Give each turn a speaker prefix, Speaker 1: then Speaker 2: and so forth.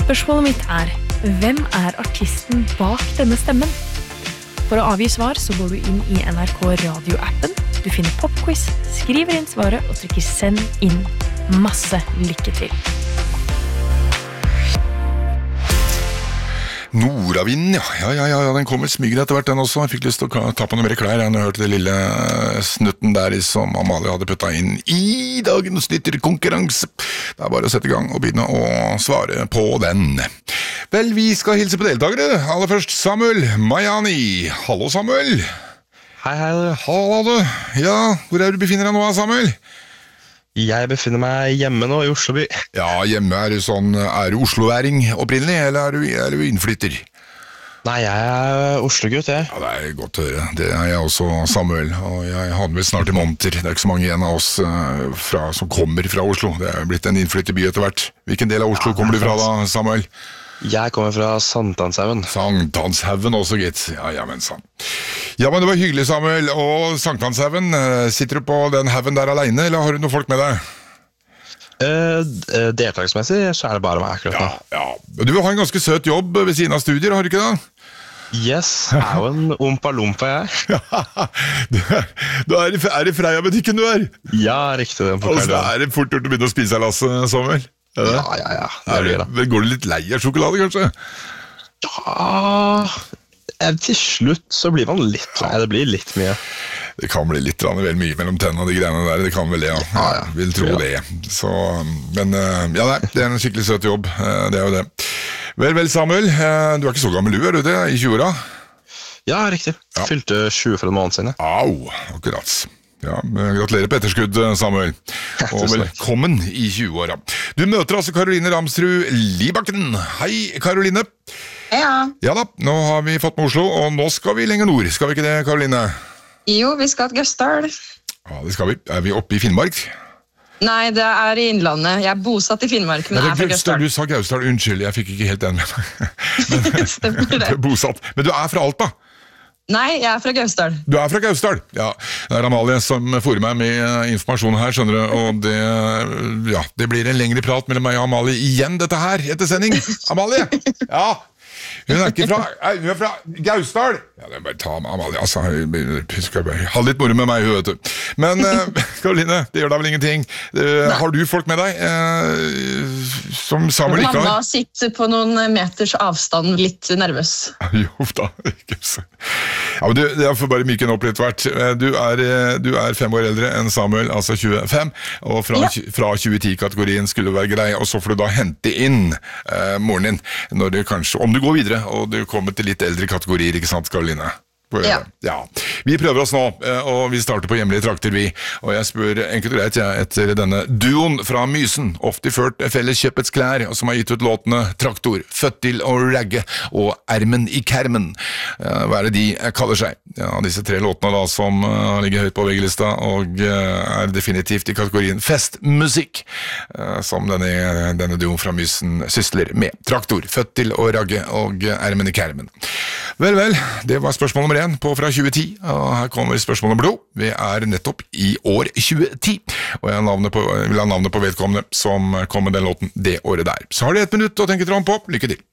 Speaker 1: Spørsmålet mitt hvem artisten bak denne stemmen? For å avgi svar så går du inn i NRK Radio-appen, du finner popquiz, skriver inn svaret og trykker send inn. Masse lykke til!
Speaker 2: Nordavind, ja, den kommer smygen etter hvert den også. Jeg fikk lyst til å ta på noe mer klær. Jeg hørte det lille snutten der som Amalie hadde puttet inn i dagens lytterkonkurranse. Det bare å sette i gang og begynne å svare på den. Vel, vi skal hilse på deltakere. Aller først Samuel Mayani. Hallo, Samuel.
Speaker 3: Hei.
Speaker 2: Hallo, du. Ja, hvor du befinner deg nå, Samuel?
Speaker 3: Jeg befinner meg hjemme nå i Oslo by.
Speaker 2: Ja, hjemme du Oslo-væring opprinnelig, eller er du innflytter?
Speaker 3: Nei, jeg Oslo-gutt, jeg.
Speaker 2: Ja, det godt å høre. Det jeg også, Samuel, og jeg hadde vel snart i måneder. Det ikke så mange igjen av oss som kommer fra Oslo. Det blitt en innflytterby etter hvert. Hvilken del av Oslo kommer du fra da, Samuel?
Speaker 3: Jeg kommer fra Sankthanshaugen.
Speaker 2: Sankthanshaugen også, gitt. Ja, men sant. Ja, men det var hyggelig, Samuel. Og Sankthanshaugen, sitter du på den haugen der alene, eller har du noen folk med deg?
Speaker 3: Deltaksmessig så det bare meg akkurat nå.
Speaker 2: Ja. Du har en ganske søt jobb ved siden av studier, har du ikke det?
Speaker 3: Yes, jeg jo en ompa-lompa, jeg.
Speaker 2: Da er det Freia-butikken du er?
Speaker 3: Ja, riktig.
Speaker 2: Altså, det fort gjort å begynne å spise av lasse, Samuel.
Speaker 3: Ja. Det blir det.
Speaker 2: Men går du litt lei av sjokolade, kanskje?
Speaker 3: Ja, til slutt så blir man litt lei. Det blir litt mye.
Speaker 2: Det kan bli litt vel mye mellom tennene og de greiene der. Det kan vel det, ja. Jeg vil tro det. Så, men ja, det en skikkelig søt jobb. Det jo det. Vel, Samuel, du ikke så gammel du, det? I 20-åra?
Speaker 3: Ja, riktig. Fylte 20 for en måned siden.
Speaker 2: Au, akkurat. Ja, gratulerer på etterskudd, Samuel. Og velkommen i 20-åra. Du møter altså Karoline Ramsrud Libakken. Hei, Karoline.
Speaker 4: Heia.
Speaker 2: Ja da, nå har vi fått med Oslo, og nå skal vi lenger nord. Skal vi ikke det, Karoline?
Speaker 4: Jo, vi skal til Gausdal.
Speaker 2: Ja, det skal vi. Er vi oppe i Finnmark?
Speaker 4: Nei, det i Innlandet. Jeg bosatt i Finnmark, men jeg fra Gausdal.
Speaker 2: Du sa Gausdal, unnskyld, jeg fikk ikke helt den med meg.
Speaker 4: Stemmer det.
Speaker 2: Du bosatt. Men du fra Alta?
Speaker 4: Nei, jeg fra Gausdal.
Speaker 2: Du fra Gausdal? Ja, det Amalie som får meg med informasjon her, skjønner du, og det blir en lengre prat mellom meg og Amalie igjen dette her, etter sending. Amalie! Ja! Hun ikke fra, hun fra Gausdal. Ja, det bare ta med Amalie, altså. Hun skal bare ha litt moro med meg, vet du. Men, Karoline, det gjør da vel ingenting. Har du folk med deg som Samuel ikke har?
Speaker 4: Mamma sitter på noen meters avstand, litt nervøs.
Speaker 2: Jo da, ikke så. Ja, men jeg får bare myke opp litt hvert. Du 5 år eldre enn Samuel, altså 25, og fra 2010-kategorien skulle være grei, og så får du da hente inn moren din, når du kanskje, om du går videre, og du kommer til litt eldre kategorier, ikke sant, Karoline? Ja. Vi prøver oss nå, og vi starter på hjemlige trakter vi, og jeg spør enkelt og greit etter denne duoen fra Mysen, ofte ført Felleskjøpets klær, og som har gitt ut låtene Traktor, Født til å ragge og Ermen i kermen. Hva det de kaller seg? Ja, disse 3 låtene da som ligger høyt på VG-lista og definitivt i kategorien festmusikk, som denne duoen fra Mysen sysler med. Traktor, Født til å ragge og Ermen i kermen. Vel, det var spørsmål nummer 1 på fra 2010, og her kommer spørsmål nummer 2. Vi nettopp i år 2010, og jeg vil ha navnet på vedkommende som kom med den låten det året der. Så har du 1 minutt å tenke tråden på. Lykke til!